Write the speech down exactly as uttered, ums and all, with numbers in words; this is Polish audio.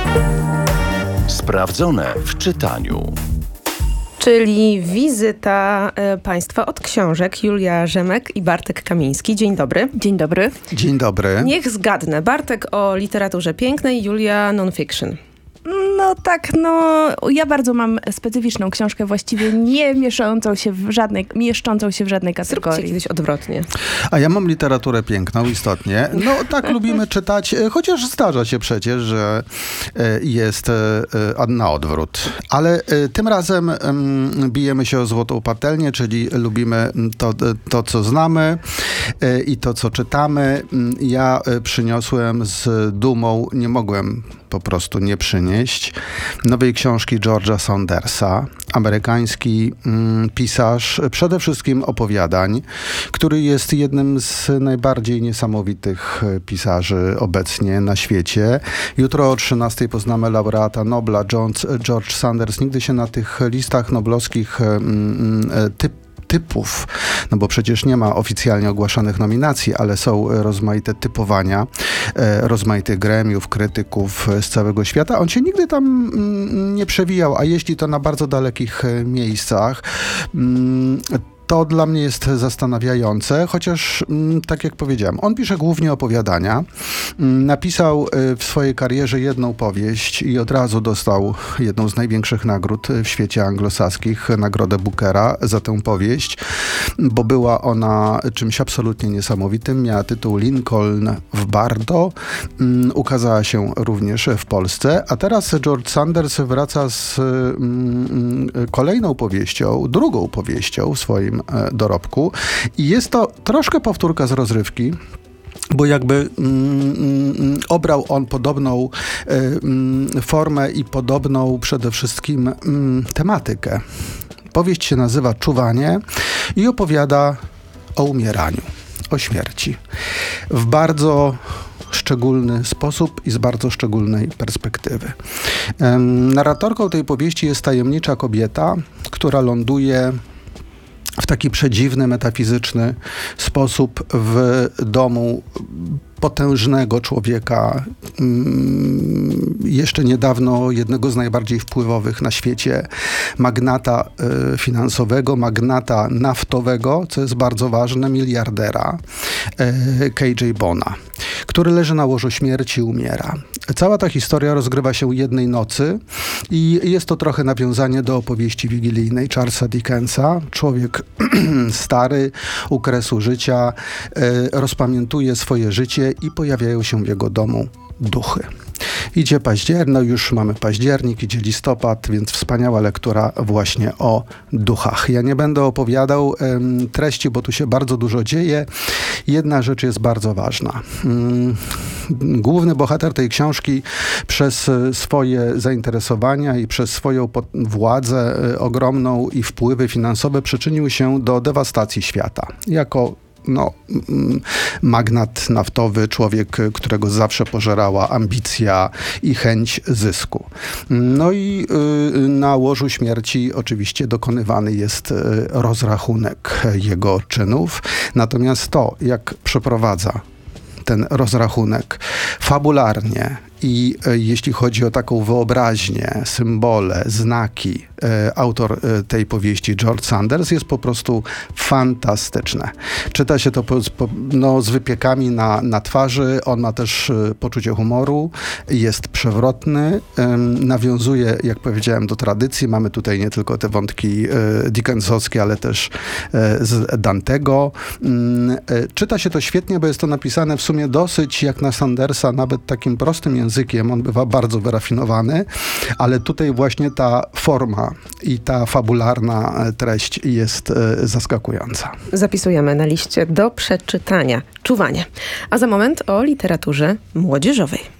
Sprawdzone w czytaniu. Czyli wizyta e, Państwa od książek. Julia Rzemek i Bartek Kamiński. Dzień dobry. Dzień dobry. Dzień dobry. Niech zgadnę. Bartek o literaturze pięknej, Julia non-fiction. No tak, no ja bardzo mam specyficzną książkę, właściwie nie mieszczącą się w żadnej, mieszczącą się w żadnej Zróbcie kategorii. kiedyś odwrotnie. A ja mam literaturę piękną, istotnie. No tak lubimy czytać, chociaż zdarza się przecież, że jest na odwrót. Ale tym razem bijemy się o złotą patelnię, czyli lubimy to, to co znamy i to, co czytamy. Ja przyniosłem z dumą, nie mogłem po prostu nie przynieść nowej książki George'a Saundersa, amerykański mm, pisarz, przede wszystkim opowiadań, który jest jednym z najbardziej niesamowitych pisarzy obecnie na świecie. Jutro o trzynastej poznamy laureata Nobla. George Saunders nigdy się na tych listach noblowskich mm, typ typów, no bo przecież nie ma oficjalnie ogłaszanych nominacji, ale są rozmaite typowania, e, rozmaitych gremiów, krytyków z całego świata. On się nigdy tam mm, nie przewijał, a jeśli to na bardzo dalekich e, miejscach, mm, to dla mnie jest zastanawiające, chociaż, tak jak powiedziałem, on pisze głównie opowiadania. Napisał w swojej karierze jedną powieść i od razu dostał jedną z największych nagród w świecie anglosaskich, nagrodę Bookera za tę powieść, bo była ona czymś absolutnie niesamowitym. Miała tytuł Lincoln w Bardo. Ukazała się również w Polsce, a teraz George Saunders wraca z kolejną powieścią, drugą powieścią w swoim dorobku. I jest to troszkę powtórka z rozrywki, bo jakby mm, obrał on podobną y, formę i podobną przede wszystkim y, tematykę. Powieść się nazywa Czuwanie i opowiada o umieraniu, o śmierci. W bardzo szczególny sposób i z bardzo szczególnej perspektywy. Ym, narratorką tej powieści jest tajemnicza kobieta, która ląduje w taki przedziwny, metafizyczny sposób w domu potężnego człowieka, jeszcze niedawno jednego z najbardziej wpływowych na świecie, magnata finansowego, magnata naftowego, co jest bardzo ważne, miliardera, K J Bona, który leży na łożu śmierci i umiera. Cała ta historia rozgrywa się jednej nocy i jest to trochę nawiązanie do opowieści wigilijnej Charlesa Dickensa. Człowiek stary, u kresu życia, rozpamiętuje swoje życie i pojawiają się w jego domu duchy. Idzie październik, no już mamy październik, idzie listopad, więc wspaniała lektura właśnie o duchach. Ja nie będę opowiadał um, treści, bo tu się bardzo dużo dzieje. Jedna rzecz jest bardzo ważna. Um, główny bohater tej książki przez swoje zainteresowania i przez swoją władzę y, ogromną i wpływy finansowe przyczynił się do dewastacji świata. Jako no, magnat naftowy, człowiek, którego zawsze pożerała ambicja i chęć zysku. No i y, na łożu śmierci oczywiście dokonywany jest y, rozrachunek jego czynów. Natomiast to, jak przeprowadza ten rozrachunek fabularnie i e, jeśli chodzi o taką wyobraźnię, symbole, znaki, e, autor e, tej powieści, George Saunders, jest po prostu fantastyczne. Czyta się to po, po, no, z wypiekami na, na twarzy. On ma też e, poczucie humoru, jest przewrotny, e, nawiązuje, jak powiedziałem, do tradycji. Mamy tutaj nie tylko te wątki e, Dickensowskie, ale też e, z Dantego. E, czyta się to świetnie, bo jest to napisane w sumie dosyć jak na Saundersa, nawet takim prostym językiem. Językiem, on bywa bardzo wyrafinowany, ale tutaj właśnie ta forma i ta fabularna treść jest e, zaskakująca. Zapisujemy na liście do przeczytania. Czuwanie. A za moment o literaturze młodzieżowej.